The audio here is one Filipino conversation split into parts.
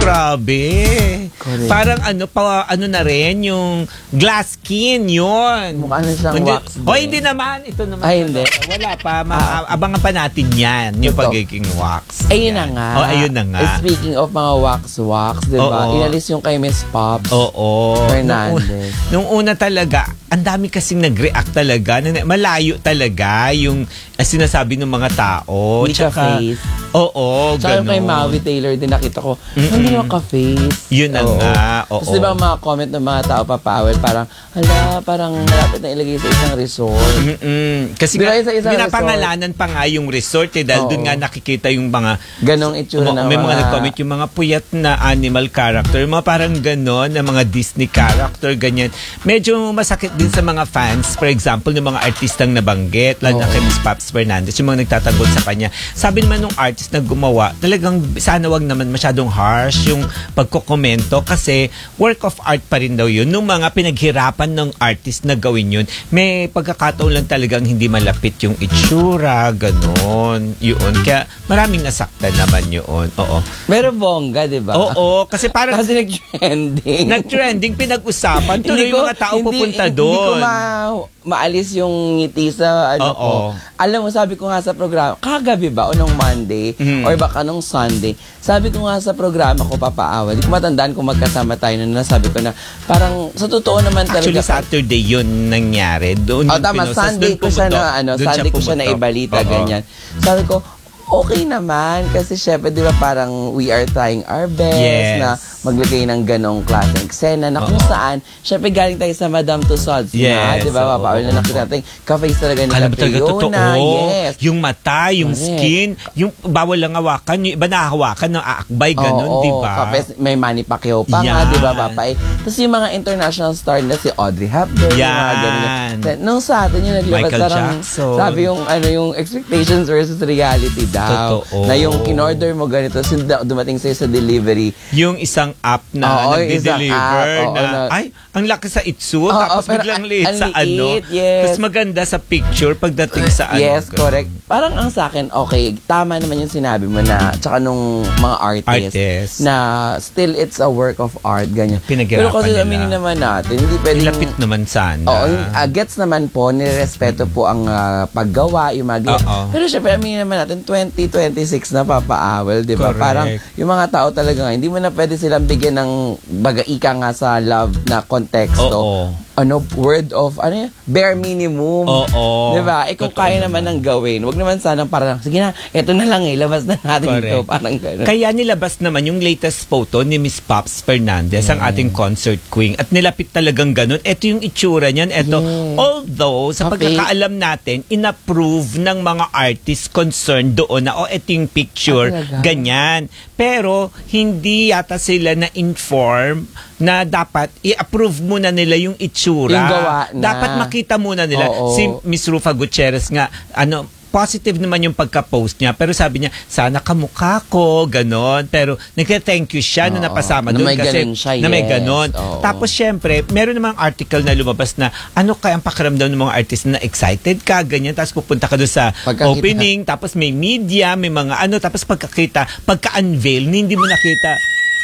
grabe. Correct. Parang ano na rin, yung glass skin, yun. Mukha na siyang wax. Hindi naman. Ito naman. Ay, hindi. Wala pa. Abangan pa natin yan, yung pagiging wax. Ayun na nga. Ayun na nga. Speaking of mga wax, diba? Inalis yung kay Miss Pops. Fernandez. Nung una talaga, ang dami kasing nag-react talaga. Malayo talaga yung sinasabi ng mga tao. Hindi ka-face. Oo, tsaka ganun. kay Maui Taylor din nakita ko, hindi naman ka-face. Yun na nga. Tapos diba mga comment ng mga tao papawel, parang, parang malapit na ilagay sa isang resort. Kasi diba sa isang pinapangalanan pa nga yung resort dahil doon nga nakikita yung mga ganong itsura na may mga nag-comment yung mga puyat na animal character, mga parang ganon na mga Disney character, ganyan. Medyo masakit din sa mga fans, for example, ng mga artistang nabanggit, lalo na kay Miss Pops Fernandez, yung mga nagtatanggol sa kanya. Sabi naman nung artist na gumawa, talagang sana wag naman masyadong harsh yung pagkokomento kasi work of art pa rin daw yun. Nung mga pinaghirapan ng artist na gawin yun, may pagkakataon lang talagang hindi malapit yung itsura, ganon. Yun. Kaya maraming nasaktan naman yun. Oo. Pero bongga, di ba? Oo. Kasi parang kasi nag-trending. Nag-trending, pinag-usapan. Tuloy yung mga tao pupunta doon. Hindi ko maalis yung ngiti sa ko. Alam mo, sabi ko nga sa programa, kagabi ba o nung Monday or baka nung Sunday, sabi ko nga sa programa ko, Papaawa, di ko matandaan kung magkasama tayo na sabi ko na parang sa totoo naman talaga. Actually, Saturday yun nangyari. Doon tama, Sunday ko siya na Sunday ko siya na ibalita, ganyan. Sabi ko, okay naman kasi syempre di ba parang we are trying our best na maglagay ng ganong klaseng eksena na kung saan syempre galing tayo sa Madame Tussauds na, di ba Papaawa, na nakita natin ka-face talaga nila Fiona. Yes. Yung mata, yung skin, yung bawal lang hawakan, yung iba nahahawakan ng aakbay, ganun, di ba? May Manny Pacquiao pa nga, di ba Papay? Tapos yung mga international star na si Audrey Hepburn, mga ganun. Nung sa atin yung naglabas parang sabi yung yung expectations versus reality daw. Totoo. Na yung in-order mo ganito, dumating sa'yo sa delivery. Yung isang app na nagde-deliver na, ay, ang laki sa itsu, tapos biglang liit sa tapos maganda sa picture pagdating sa Yes, correct. Parang ang sa akin, okay, tama naman yung sinabi mo na, tsaka nung mga artists, na still it's a work of art, ganyan. Pero kasi aminin naman natin, hindi pwedeng ilapit naman sana. Gets naman po, nirespeto po ang paggawa, yung mga pero syempre, aminin naman natin, 2026 na Papaawel, di ba? Parang yung mga tao talaga hindi mo na pwede silang bigyan ng bagaika nga sa love na konteksto. Word of, bare minimum. Di ba? Kung kaya naman ng gawin, wag naman sanang parang, sige na, eto na lang labas na natin ito. Parang gano'n. Kaya nilabas naman yung latest photo ni Miss Pops Fernandez, ang ating concert queen. At nilapit talagang gano'n. Ito yung itsura niyan. Ito, although, sa pagkakaalam natin, inapprove ng mga artists concerned doon na, ito yung picture, ganyan. Pero, hindi yata sila na-inform na dapat i-approve muna nila yung itsura. Yung gawa na. Dapat makita muna nila. Si Miss Rufa Gutierrez nga, positive naman yung pagka-post niya. Pero sabi niya, sana kamukha ko, ganon. Pero nagka-thank you siya na napasama doon kasi na may ganon. Tapos syempre, meron namang article na lumabas na ano kaya ang pakiramdam ng mga artist na excited ka, ganyan. Tapos pupunta ka doon sa opening, tapos may media, may mga tapos pagka-unveil, hindi mo nakita.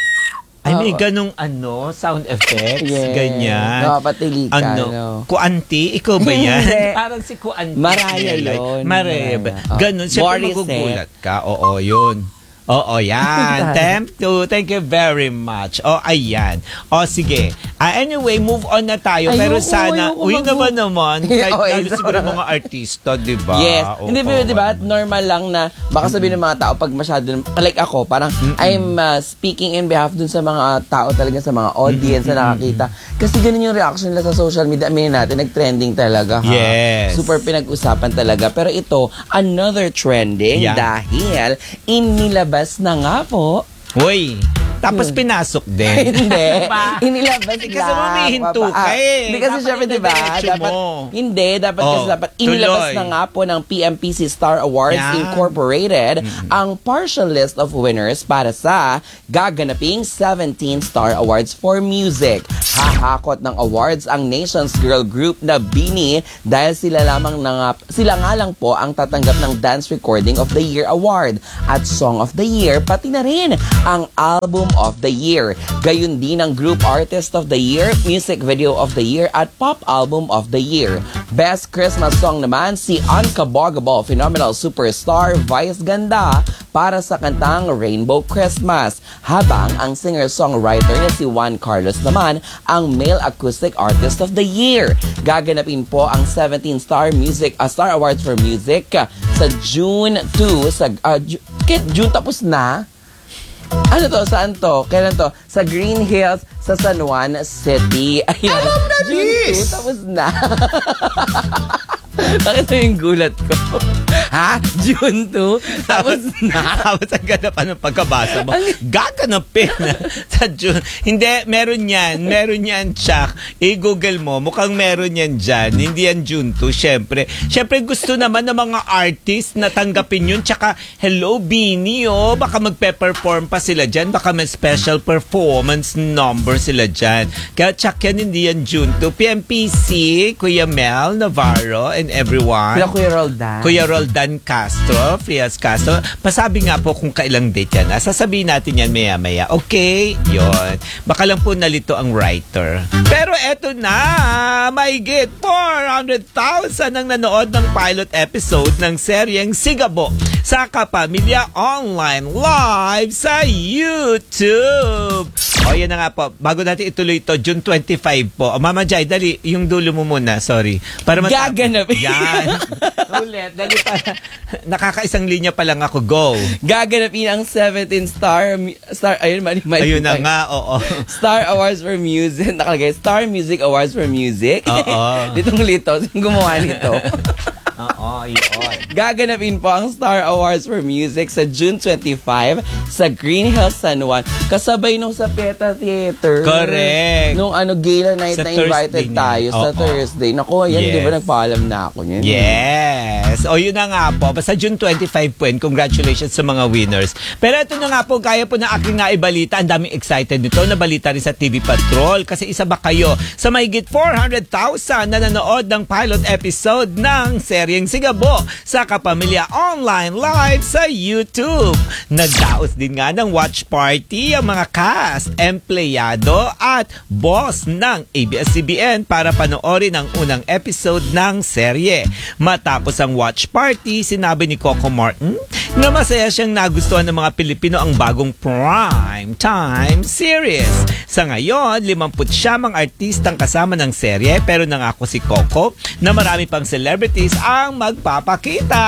Ay, may ganong sound effects, ganyan. Nakapatili ka, Kuanti, ikaw ba yan? Parang si Kuanti. Maraya yun. Maraya. Ganon, siyempre magugulat ka. Oo, yun. Oo, yan. Thank you very much. Ayan. Sige. Anyway, move on na tayo. Pero sana, naman. Kahit siguro mga artista, di ba? Yes. Hindi ba, di ba? Normal lang na, baka sabihin ng mga tao, pag masyado, like ako, parang, I'm speaking in behalf dun sa mga tao talaga, sa mga audience na nakakita. Kasi ganun yung reaction nila sa social media. Aminin natin, nag-trending talaga. Yes. Super pinag-usapan talaga. Pero ito, another trending dahil inilabas na nga po. Uy! Tapos pinasok din. Hindi. Inilabas lang. Kasi humihinto ka Hindi kasi syempre, di ba? Dapat inilabas na nga po ng PMPC Star Awards Incorporated ang partial list of winners para sa gaganaping 17 Star Awards for Music. Hahakot ng awards ang nation's girl group na BINI dahil sila nga lang po ang tatanggap ng Dance Recording of the Year Award at Song of the Year, pati na rin ang Album of the Year. Gayun din ang Group Artist of the Year, Music Video of the Year at Pop Album of the Year. Best Christmas Song naman si Unkaboggable Phenomenal Superstar Vice Ganda para sa kantang Rainbow Christmas. Habang ang singer-songwriter na si Juan Carlos naman ang Male Acoustic Artist of the Year. Gaganapin po ang 17 Star Awards for Music sa June 2 June tapos na. Ano to? Saan to? Kailan to? Sa Green Hills sa San Juan City. Ayan. Alam na June 2 tapos na. Bakit yung gulat ko? Ha? June 2? Tapos na? Tapos ang ganap ng pagkabasa mo. Gaganapin na sa June. Hindi, meron yan. Meron yan, Chuck. I-google mo. Mukhang meron yan dyan. Hindi yan June 2, syempre. Syempre, gusto naman ng mga artist na tanggapin yun. Tsaka, hello, Beanie, oh. Baka magpe-perform pa sila dyan. Baka may special performance number sila dyan. Kaya, Chuck, yan, hindi yan June 2. PMPC, Kuya Mel Navarro, and everyone. Kuya Roldan Castro, Frias Castro. Pasabi nga po kung kailang date yan. Sasabihin natin yan maya-maya. Okay? Yon. Baka lang po nalito ang writer. Pero eto na, mahigit 400,000 ang nanood ng pilot episode ng seryeng Sigabo sa Kapamilya Online Live sa YouTube. O, yan na nga po. Bago natin ituloy ito, June 25 po. O, Mama Jai, dali, yung dulo mo muna. Sorry. Para Gaganapin. Yan. Ulit. Dali pa. Nakakaisang linya pa lang ako. Go. Gaganapin ang 17 Star ayun, ayun na nga, oo. Star Awards for Music. Nakalagay, Star Music Awards for Music. Oo. Ditong lito. Sino gumawa nito? Oo, yun. Gaganapin po ang Star Awards for Music sa June 25 sa Green Hills, San Juan. Kasabay nung sa PETA Theater. Correct. Nung gala night sa na invited tayo sa Thursday. Naku, yan, di ba nagpaalam na ako niyan? Yes. O, yun na nga po. Basta June 25 po yun. Congratulations sa mga winners. Pero ito na nga po, kaya po na aking naibalita. Ang daming excited nito. Nabalita rin sa TV Patrol. Kasi isa ba kayo sa mahigit 400,000 na nanood ng pilot episode ng seryeng Sigabo sa Kapamilya Online Live sa YouTube. Nagdaos din nga ng watch party ang mga cast, empleyado at boss ng ABS-CBN para panoorin ang unang episode ng serye. Matapos ang watch party, sinabi ni Coco Martin na masaya siyang nagustuhan ng mga Pilipino ang bagong prime time series. Sa ngayon, 50 artistang kasama ng serye pero nangako si Coco na marami pang celebrities ang magpapakita.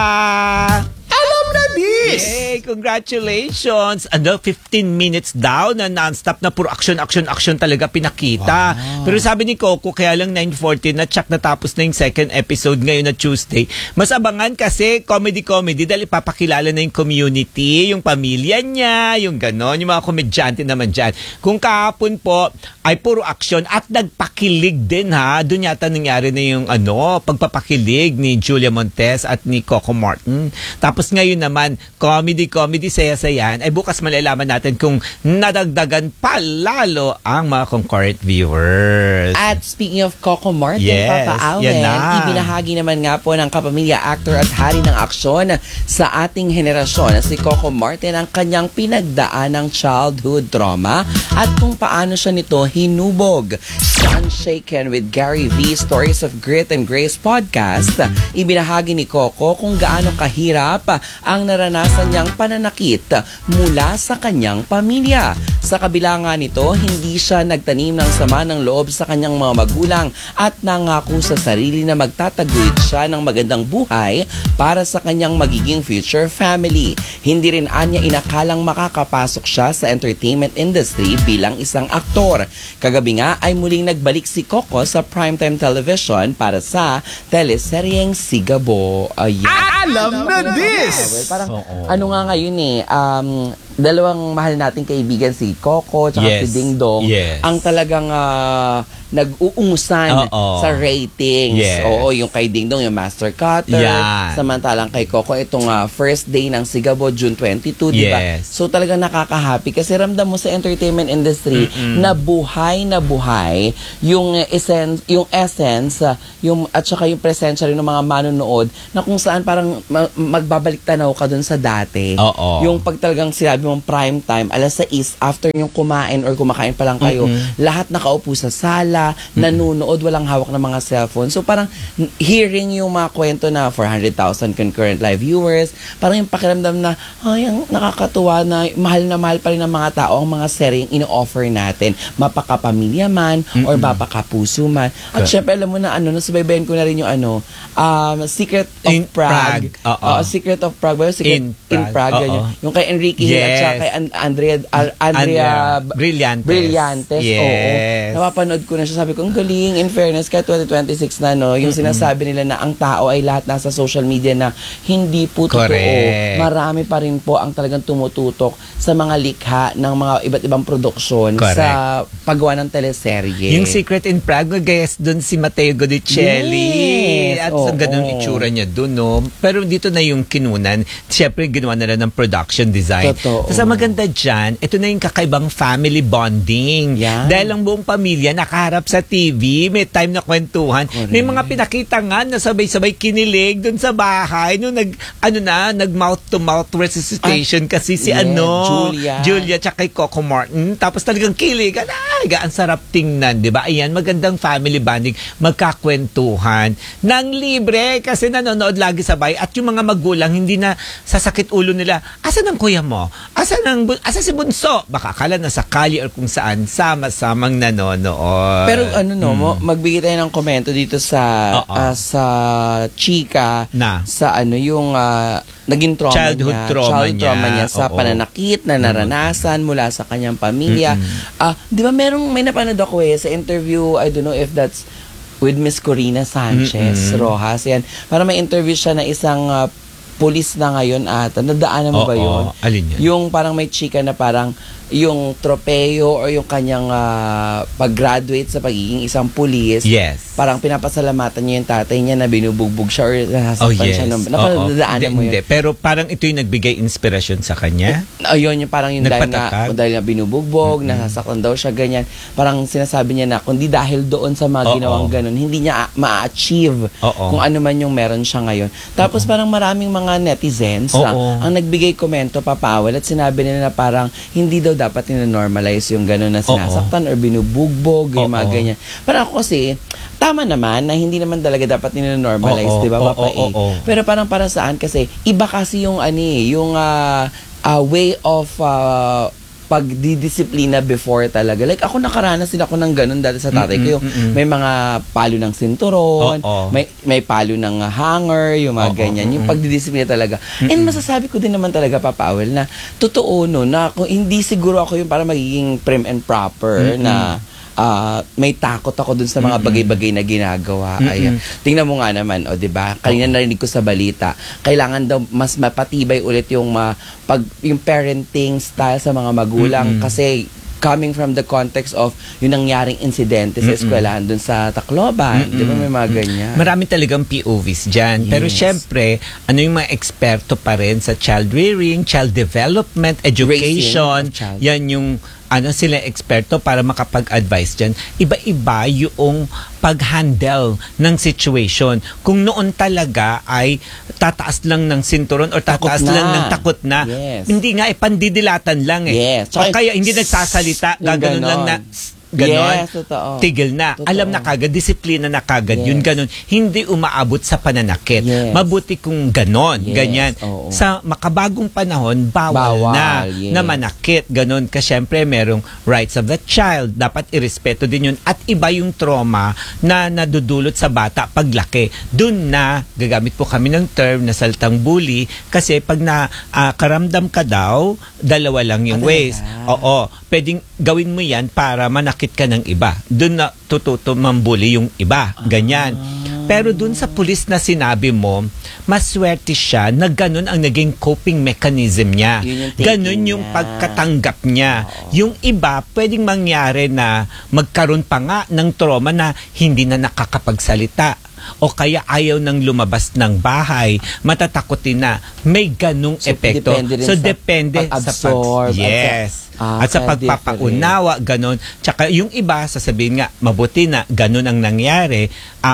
Alam na this! Yay! Congratulations! 15 minutes daw na non-stop na puro action talaga pinakita. Wow. Pero sabi ni Coco, kaya lang 9:40 na check natapos na yung second episode ngayon na Tuesday. Mas abangan kasi comedy dahil ipapakilala na yung community, yung pamilya niya, yung ganon, yung mga komedyante naman dyan. Kung kahapon po ay puro action at nagpakilig din ha. Doon yata nangyari na yung pagpapakilig ni Julia Montes at ni Coco Martin. Tapos ngayon naman, comedy, saya-sayan, ay bukas malalaman natin kung nadagdagan pa lalo ang mga concurrent viewers. At speaking of Coco Martin, yes, Papa Allen, ibinahagi naman nga po ng kapamilya actor at hari ng aksyon sa ating henerasyon na si Coco Martin ang kanyang pinagdaan ng childhood trauma at kung paano siya nito hinubog. Sa Unshaken with Gary V Stories of Grit and Grace podcast, ibinahagi ni Coco kung gaano kahirap ang naranasan niyang pananakit mula sa kanyang pamilya. Sa kabila nga nito, hindi siya nagtanim ng sama ng loob sa kanyang mga magulang at nangako sa sarili na magtataguyod siya ng magandang buhay para sa kanyang magiging future family. Hindi rin anya inakalang makakapasok siya sa entertainment industry bilang isang aktor. Kagabi nga ay muling nagbalik si Coco sa primetime television para sa teleseryeng Sigabo. Alam na this! Parang ano nga ngayon dalawang mahal nating kaibigan si Coco at si Ding Dong ang talagang nag-uungusan sa ratings. Yes. Oo, yung kay Ding Dong, yung Master Cutter. Yan. Samantalang kay Coco, itong first day ng Sigabo, June 22, di ba? Yes. So talagang nakaka-happy kasi ramdam mo sa entertainment industry na buhay yung essence, at saka yung presensya rin ng mga manonood na kung saan parang magbabalik tanaw ka dun sa dati. Yung pag talagang sinabi mong prime time, alas 6, after yung kumain or kumakain pa lang kayo, lahat nakaupo sa sala, nanunood, walang hawak ng mga cellphone. So parang hearing yung mga kwento na 400,000 concurrent live viewers, parang yung pakiramdam na, yung nakakatuwa na mahal pa rin ng mga tao ang mga seryeng ino-offer natin. Mapakapamilya man or mapakapuso man. At syempre, alam mo na nasubaybayan ko na rin yung Secret of Prague. Secret of Prague. Secret in Prague. Yung kay Enrique Hill at saka kay Andrea Brillantes. Yes. Napapanood ko na siya. Sabi ko, ang galing. In fairness, kaya 2026 na, yung sinasabi nila na ang tao ay lahat nasa social media na hindi po totoo. Marami pa rin po ang talagang tumututok sa mga likha ng mga iba't ibang produksyon sa paggawa ng teleserye. Yung Secret in Prague, nag-guest doon si Matteo Godicelli. At sa ganun itsura niya doon, no? Pero dito na yung kinunan. Siyempre, ginawa na rin ng production design. Tapos ang maganda dyan, ito na yung kakaibang family bonding. Dahil ang buong pamilya nakaharap sa TV, may time na kwentuhan. May mga pinakita nga na sabay-sabay kinilig doon sa bahay. No, nag mouth-to-mouth resuscitation kasi si Julia tsaka kay Coco Martin. Tapos talagang kilig. Ang sarap tingnan, di ba? Ayan, magandang family bonding, magkakwentuhan ng libre kasi nanonood lagi sabay at yung mga magulang hindi na sasakit ulo nila. Asan ang kuya mo? Asan si Bunso? Baka akala na sa kali or kung saan sama-samang nanonood. Pero magbigay tayo ng komento dito sa chika sa yung naging childhood trauma niya sa pananakit na naranasan mula sa kanyang pamilya. Di ba may napanood ako sa interview, I don't know if that's with Miss Corina Sanchez Rojas. Yan. Parang may interview siya na isang pulis na ngayon at nadaanan mo ba yun? Alin yan? Yung parang may chika na parang yung tropeyo or yung kanyang pag-graduate sa pagiging isang pulis. Yes. Parang pinapasalamatan niya yung tatay niya na binubugbog siya or nasasaktan siya. Nadaanan mo yun. Pero parang ito yung nagbigay inspirasyon sa kanya? Ayun, yung parang yung dahil na binubugbog, nasasaktan daw siya, ganyan. Parang sinasabi niya na kundi dahil doon sa mga ginawang ganun, hindi niya ma-achieve kung ano man yung meron siya ngayon. Tapos parang maraming mga netizens ang nagbigay komento, papawal, at sinabi nila na parang hindi daw dapat nina-normalize yung gano'n na sinasaktan or binubugbog, yung mga ganyan. Parang ako kasi, tama naman na hindi naman talaga dapat nina-normalize, di ba, Papa A? Pero parang para saan kasi, iba kasi yung way of pagdidisiplina before talaga. Like ako nakaranas din ako ng ganun dati sa tatay ko. May mga palo ng sinturon, may palo ng hanger, yung mga ganyan. Yung pagdidisiplina talaga. And masasabi ko din naman talaga, Papa Awel, na totoo na kung hindi siguro ako yung para magiging prim and proper na may takot ako dun sa mga bagay-bagay na ginagawa. Ayan. Tingnan mo nga naman, di ba? Kanina narinig ko sa balita, kailangan daw mas mapatibay ulit yung yung parenting style sa mga magulang kasi coming from the context of yung nangyaring insidente sa eskwelahan dun sa Tacloban. Di ba may mga ganyan? Marami talagang POVs dyan. Pero syempre, yung mga eksperto pa rin sa child rearing, child development, education, yan yung sila eksperto para makapag-advise dyan. Iba-iba yung pag-handle ng situation. Kung noon talaga ay tataas lang ng sinturon or tataas lang ng takot na, hindi nga, pandidilatan lang o kaya hindi nagsasalita, gaganon lang na ganon, tigil na. Alam na kagad, disiplina na kagad. Yun ganon. Hindi umaabot sa pananakit. Mabuti kung ganon, ganyan. Sa makabagong panahon, bawal na manakit. Ganon. Kasi syempre, merong rights of the child. Dapat irespeto din yun. At iba yung trauma na nadudulot sa bata paglaki. Doon na, gagamit po kami ng term na salitang bully. Kasi pag karamdam ka daw, dalawa lang yung ways. Pwedeng gawin mo yan para manakit ka ng iba. Doon na tututo mambuli yung iba. Ganyan. Pero dun sa pulis na sinabi mo, maswerte siya na ganun ang naging coping mechanism niya. Ganun yung pagkatanggap niya. Yung iba, pwedeng mangyari na magkaroon pa nga ng trauma na hindi na nakakapagsalita o kaya ayaw nang lumabas ng bahay, matatakotin na. May ganung epekto. So, depende sa pag-absorb. Yes. At sa pagpapaunawa, ganon. Tsaka yung iba, sasabihin nga, mabuti na ganon ang nangyari,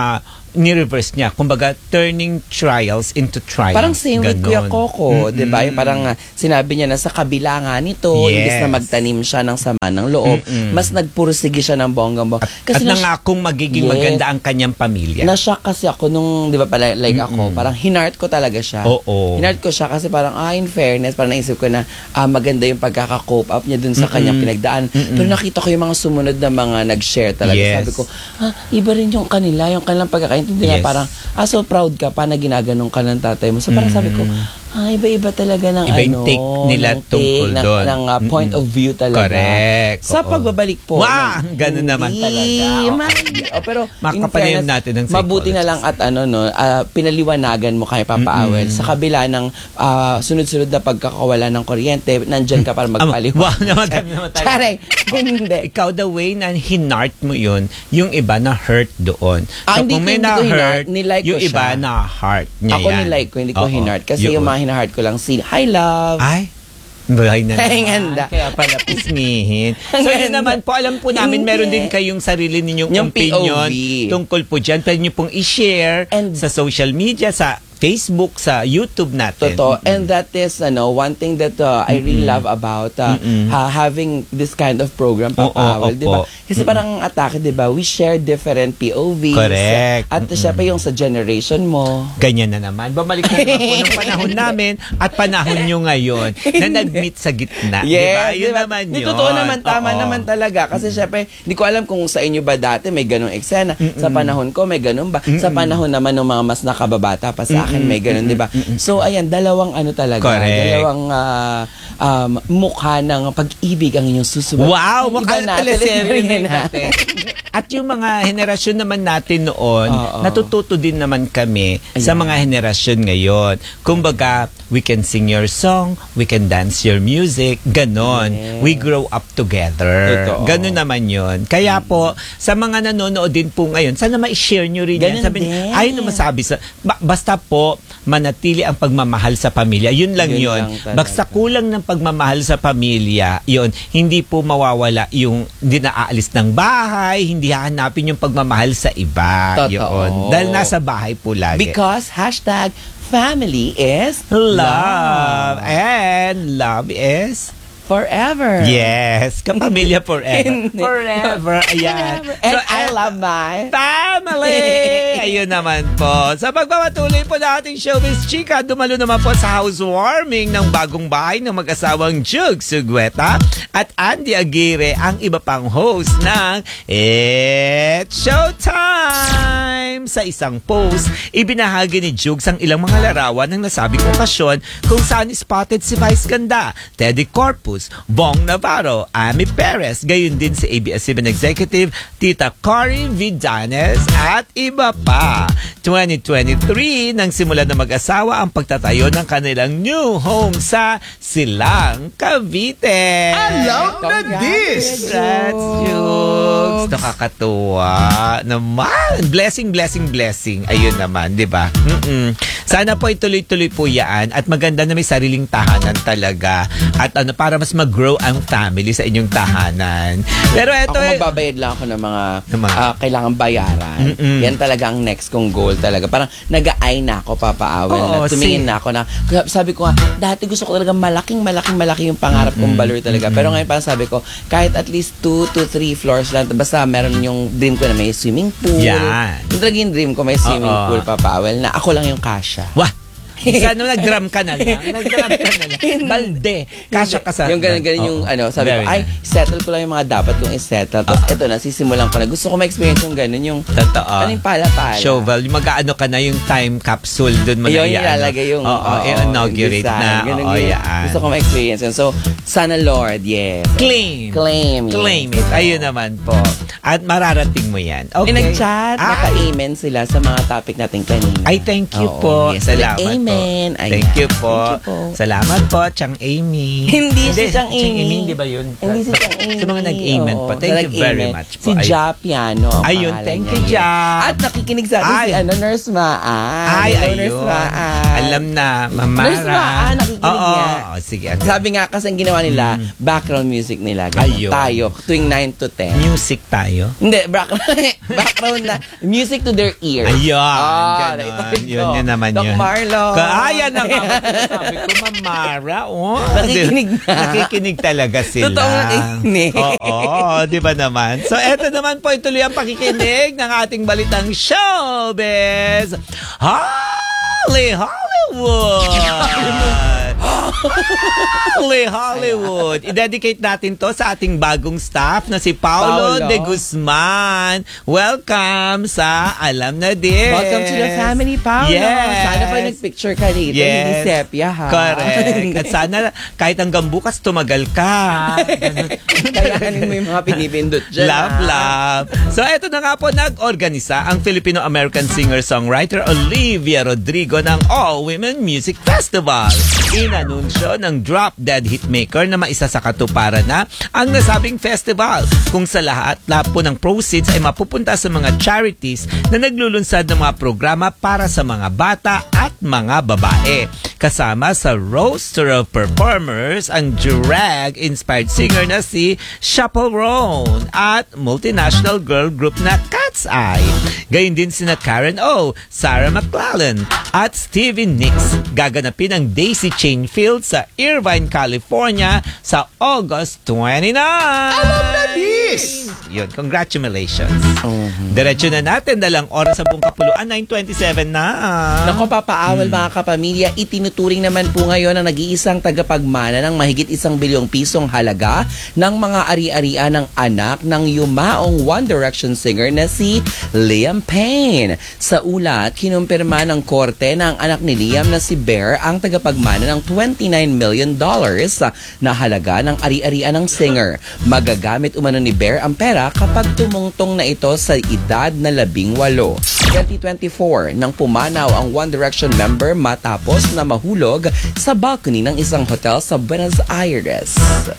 ni-reverse niya. Kumbaga, turning trials into triumphs. Parang same with Kuya Coco, di ba? Parang sinabi niya na sa kabila nga nito, imbis na magtanim siya ng sama ng loob, mas nagpursige siya ng bonggang-bongga. At nangakong magiging maganda ang kanyang pamilya. Na-shock kasi ako nung, di ba pala, like ako, parang hinart ko talaga siya. Hinart ko siya kasi parang, in fairness, parang naisip ko na maganda yung pagkaka-cope up niya dun sa kanyang pinagdaan. Pero nakita ko yung mga sumunod na mga nag-share talaga. Sabi ko, iba rin yung kanila, yung kanilang pagkakaintindi na parang, so proud ka pa na ginaganong ka ng tatay mo. So parang sabi ko, iba-iba talaga ng iba yung take nila tungkol doon. Ng point of view talaga. Correct. Sa pagbabalik po. Ganun naman talaga. Pero makapanayam natin ng mabuti na lang at pinaliwanagan mo kay Papa Awel. Sa kabila ng sunod-sunod na pagkakawala ng kuryente, nandyan ka para magpaliwanag. Charay! Hindi. Ikaw, the way na hinart mo yun, yung iba na hurt doon. So kung may na-hurt, yung iba na heart niya yan. Ako nilike ko, hindi ko hinart. Kasi yung mga hinaheart ko lang, hi love. Ay, buhay na naman. Kaya pala pismihin. So yun naman po, alam po namin meron din kayong sarili ninyong opinion tungkol po dyan. Pwede nyo pong i-share sa social media, sa Facebook, sa YouTube natin. Totoo. And that is one thing that I really love about having this kind of program, Papa Awel, di ba? Kasi parang atake, di ba? We share different POVs. Correct. At syempre yung sa generation mo. Ganyan na naman. Bumalik na naman po ng panahon namin at panahon nyo ngayon na nag-meet sa gitna. Yes. Diba? Yun naman yun. Totoo naman, tama naman talaga. Kasi syempre, hindi ko alam kung sa inyo ba dati may ganong eksena. Sa panahon ko, may ganon ba? Sa panahon naman ng mga mas nakababata pa sa akin, may ganun, di ba? So, ayan, dalawang talaga. Correct. Dalawang mukha ng pag-ibig ang inyong susubat. Wow! Mukha na teleserye natin. At yung mga henerasyon naman natin noon, natututo din naman kami sa mga henerasyon ngayon. Kumbaga, we can sing your song, we can dance your music, ganon. We grow up together. Ganon naman yun. Kaya po, sa mga nanonood din po ngayon, sana ma-share nyo rin yan. Sabi, ayaw na masabi. Basta po, manatili ang pagmamahal sa pamilya. Yun lang yun. Basta kulang ng pagmamahal sa pamilya, yun, hindi po mawawala yung hindi naaalis ng bahay, hindi hahanapin yung pagmamahal sa iba. Yun. Dahil nasa bahay po lagi. Because #family is love. And love is forever. Yes. Kapamilya forever. Forever. Ayan. And I love my family. Ayun naman po. Sa pagpapatuloy po na ating Showbiz Chika, dumalo naman po sa housewarming ng bagong bahay ng mag-asawang Jug Sugueta at Andy Aguirre, ang iba pang host ng It's Showtime. Sa isang post, ibinahagi ni Jug ang ilang mga larawan ng nasabing okasyon kung saan spotted si Vice Ganda, Teddy Corpus, Bong Navarro, Ami Perez, gayon din si ABS-CBN Executive Tita Cory Vidanes at iba pa. 2023 nang simulan na mag-asawa ang pagtatayo ng kanilang new home sa Silang, Cavite. Alam na this! Congrats, Jugs! Nakakatuwa naman. Blessing, blessing, blessing. Ayun naman, di ba? Sana po ituloy-tuloy po yan at maganda na may sariling tahanan talaga. At para mas mag-grow ang family sa inyong tahanan. Pero eto ako magbabayad lang ako ng mga kailangan bayaran. Yan talaga ang next kong goal talaga. Parang nag-aay na ako, Papa Awel. Tumingin na ako na, sabi ko nga, dati gusto ko talaga malaking yung pangarap kong balor talaga. Pero ngayon parang sabi ko, kahit at least 2 to 3 floors lang, basta meron yung dream ko na may swimming pool. Yan. Yung talaga yung dream ko may swimming pool, Papa Awel, na ako lang yung kasya. Wah! Sana nag-drum ka na lang. Nag-drum ka na lang. Balde. Kasya ka sa... Yung ganun yung sabi ko, ay, settle ko lang yung mga dapat kong i-settle. Tapos ito na, sisimulan ko na. Gusto ko ma-experience yung ganun, yung... Totoo. Ano yung pala-pala? Shovel. Yung mag-ano ka na yung time capsule. Doon mo na yung ilalagay yung... inaugurate na. Gusto ko ma-experience yun. So, sana Lord, yes. Claim Yes. it. Ayun naman po. At mararating mo yan. Okay. Nag-chat, naka-amen sila sa mga topic natin kanina. Ay, thank you po. Yes. Salamat Amen. po. Thank you po. Thank you po. Salamat po, Chang Amy. Hindi si Chang Amy. Hindi ba yun? Hindi si Chang Amy. Sa mga nag-amen po. Thank you very much po. Si Ja Piano. Ayun, thank you, Ja. At nakikinig sa atin si Nurse Maan. Ayun. Nurse Maan. Alam na, Mamara. Nurse Maan, nakikinig niya. Sige. Sabi nga kasi ang ginawa nila, background music nila. Ayun. Tayo, tuwing 9 to 10. Music tayo. Hindi, background na. Music to their ears. Ayun. Yun naman Doc yun. Marlon. Ayan na nga. Sabi ko, Mamara. Nakikinig na. Nakikinig talaga sila. Totoo nakikinig. Oo, di ba naman? So, eto naman po, ituloy ang pakikinig ng ating balitang showbiz. Hollywood! Hollywood. I-dedicate natin to sa ating bagong staff na si Paulo de Guzman. Welcome sa Alam na This. Welcome to the family, Paulo. Yes. Sana pa nag-picture ka dito. Yes. Hindi sepia, ha? Correct. At sana kahit hanggang bukas tumagal ka. Kayanin mo yung mga pinipindot dyan. Love. So, eto na nga po, nag-organisa ang Filipino-American singer-songwriter Olivia Rodrigo ng All-Women Music Festival. Inanunsyo ng Drop Dead hitmaker na maisa sa katuparan na ang nasabing festival, kung sa lahat po ng proceeds ay mapupunta sa mga charities na naglulunsad ng mga programa para sa mga bata at mga babae. Kasama sa roster of performers ang drag-inspired singer na si Chaperone at multinational girl group na Cat's Eye. Gayun din sina Karen O, Sarah McLachlan at Stevie Nicks. Gaganapin ang Daisy Chain Field sa Irvine, California sa August 29. Alam na this! Yun, congratulations. Diretso na natin, dalang oras sa buong kapuluan, 9:27 na. Nako, papaawal mga kapamilya, itinuturing naman po ngayon ang nag-iisang tagapagmana ng mahigit 1 bilyong pisong halaga ng mga ari-arian ng anak ng yumaong One Direction singer na si Liam Payne. Sa ulat, kinumpirma ng korte na ang anak ni Liam na si Bear ang tagapagmana ng $29 million na halaga ng ari-arian ng singer. Magagamit umano ni Bear ang pera kapag tumungtong na ito sa edad na 18. 2024 nang pumanaw ang One Direction member matapos na mahulog sa balcony ng isang hotel sa Buenos Aires.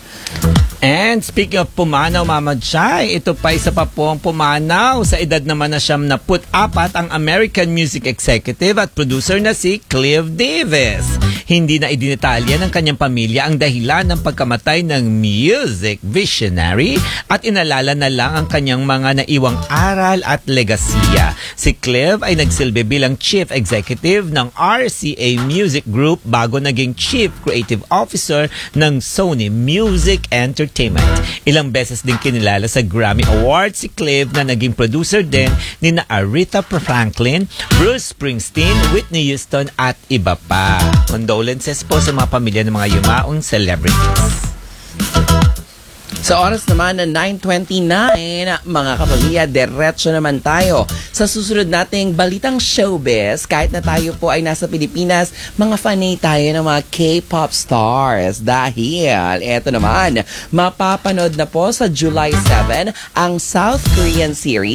And speaking of pumanaw, Mama Jai, ito pa isa pa po ang pumanaw. Sa edad naman na 74 ang American music executive at producer na si Clive Davis. Hindi na idinetalya ng kanyang pamilya ang dahilan ng pagkamatay ng music visionary at inalala na lang ang kanyang mga naiwang aral at legasiya. Si Clive ay nagsilbi bilang Chief Executive ng RCA Music Group bago naging Chief Creative Officer ng Sony Music Entertainment. Ilang beses din kinilala sa Grammy Awards si Clive na naging producer din ni na Aretha Franklin, Bruce Springsteen, Whitney Houston at iba pa. Condolences po sa mga pamilya ng mga yumaong celebrities. Sa oras naman na 9:29, mga kapamilya, diretso naman tayo sa susunod nating balitang showbiz. Kahit na tayo po ay nasa Pilipinas, mga fanay tayo ng mga K-pop stars. Dahil, eto naman, mapapanood na po sa July 7 ang South Korean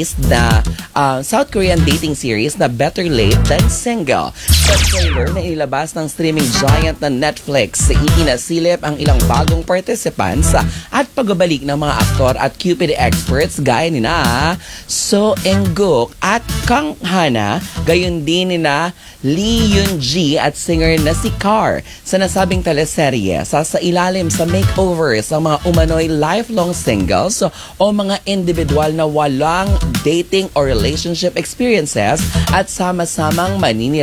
dating series na Better Late Than Single. Sa trailer na ilabas ng streaming giant na Netflix, ikinasilip ang ilang bagong participants at pagbabalik ng mga aktor at Cupid experts gaya ni na So Eun-guk at Kang Hana, gayon din ni na Lee Yoon-ji at singer na si Kar. Sa nasabing teleserye, sasailalim sa makeovers ang mga umano'y lifelong singles o mga individual na walang dating or relationship experiences at sama-samang maninirahan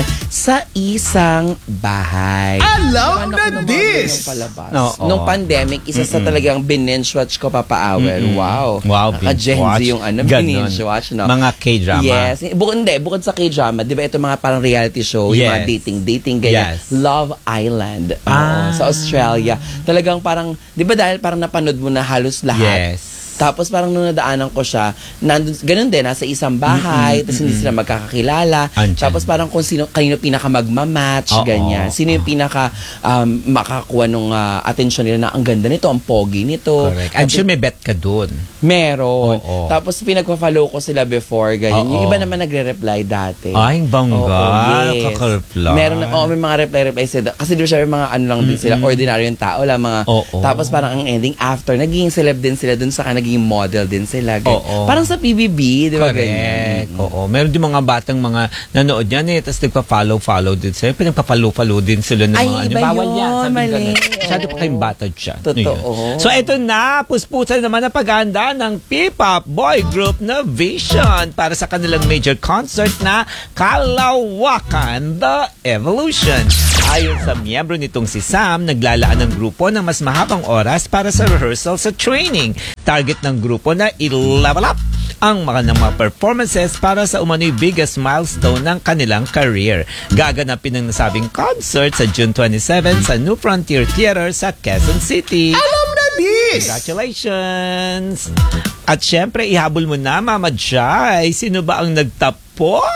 sa isang bahay. Alam na this! Nung pandemic, isa sa talagang binge-watch ko, Papa Awel. Wow. Binge-watch. Naka-Gen Z yung binge-watch. No? Mga K-drama. Yes. Bukod sa K-drama, di ba ito mga parang reality show, yung mga dating, ganyan. Yes. Love Island. Sa Australia. Talagang parang, di ba dahil parang napanood mo na halos lahat. Yes. Tapos parang nung nadaanan ko siya, ganun din, nasa isang bahay, tapos hindi sila magkakakilala. Tapos parang kung kanino pinaka magmamatch, ganyan. Sino yung pinaka makakuha nung atensyon nila na ang ganda nito, ang pogi nito. Correct. I'm sure may bet ka dun. Meron. Tapos pinagpa-follow ko sila before, ganyan. Yung iba naman nagre-reply dati. Ay, bangga. Yes. Kaka-reply. Meron na, may mga reply sila. Kasi di ba siya, mga ano lang din sila, ordinary yung tao lang, mga. Tapos parang ang ending after, naging celeb din sila dun sa naging model din sila. Parang sa PBB, di ba ganyan? Meron din mga batang mga nanood yan tapos nagpa-follow din sila. Pinagpa-follow din sila ng mga iba bawal yan. Sabi mali. Masyado pa kayong bata dyan. Totoo. So eto na, puspusan naman ang paghahanda ng P-pop boy group na Vision para sa kanilang major concert na Kalawakan The Evolution. Ayon sa miyembro nitong si Sam, naglalaan ng grupo ng mas mahabang oras para sa rehearsal sa training. Target ng grupo na i-level up ang mga performances para sa umano'y biggest milestone ng kanilang career. Gaganapin ang nasabing concert sa June 27 sa New Frontier Theater sa Quezon City. Alam na this! Congratulations! At syempre, ihabol mo na, Mama Jai, sino ba ang nagtapos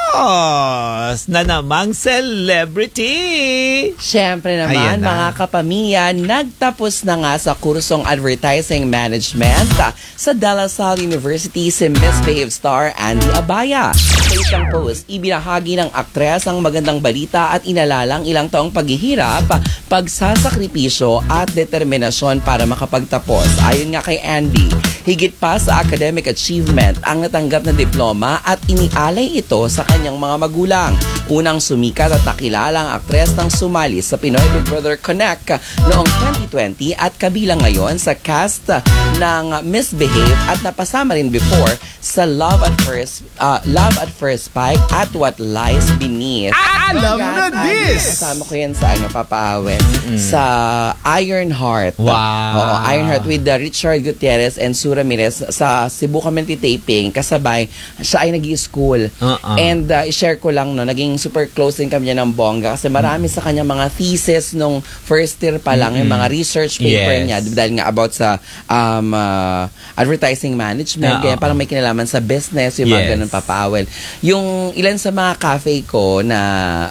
na namang celebrity? Syempre naman, mga kapamilya, nagtapos na nga sa kursong Advertising Management sa De La Salle University si Miss Behave star Andy Abaya. Sa isang post, ibinahagi ng aktres ang magandang balita at inalalang ilang taong paghihirap, pagsasakripisyo at determinasyon para makapagtapos. Ayon nga kay Andy, higit pa sa academic achievement ang natanggap na diploma at inialay ito sa kanyang mga magulang. Unang sumikat at nakilalang aktres ng sumali sa Pinoy Big Brother Connect noong 2020 at kabilang ngayon sa cast ng Miss Behave at napasama rin before sa Love at First Spike at What Lies Beneath. Alam na this! Kasama ko yan sa Papa Awet, sa Ironheart. Wow! Ironheart with Richard Gutierrez and Sue Ramirez sa Cebu kami taping kasabay siya ay nag-i-school. And i-share ko lang, naging super close din kami niya ng bongga kasi marami sa kanya mga thesis nung first year pa lang, yung mga research paper niya dahil nga about sa advertising management, kaya parang may kinalaman sa business, yung mga ganun, Papa Awel. Yung ilan sa mga cafe ko na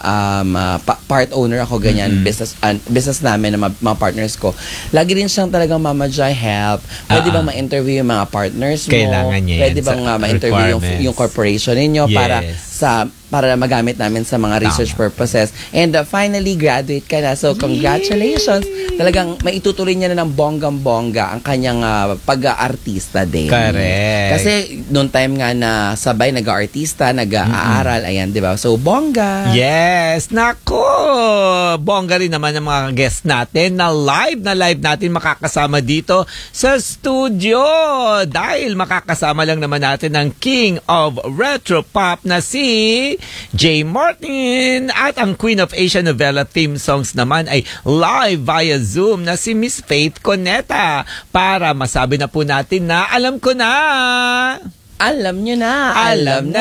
part owner ako, ganyan, business namin na mga partners ko, lagi rin siyang talagang Mama Jai help. Pwede bang ma-interview yung mga partners mo? Kailangan niya. Pwede bang ma-interview yung corporation ninyo para magamit namin sa mga research purposes. And finally, graduate ka na. So, congratulations. Talagang maitutuloy niya na ng bonggang-bongga ang kanyang pag-aartista din. Correct. Kasi noong time nga na sabay nag-aartista, nag-aaral, ayan, di ba? So, bongga. Yes! Naku! Bongga rin naman ang mga guests natin na live natin makakasama dito sa studio. Dahil makakasama lang naman natin ang King of Retro Pop na si Jay Martin at ang Queen of Asia Novella theme songs naman ay live via Zoom na si Miss Faith Coneta para masabi na po natin na alam ko na. Alam nyo na. Alam na.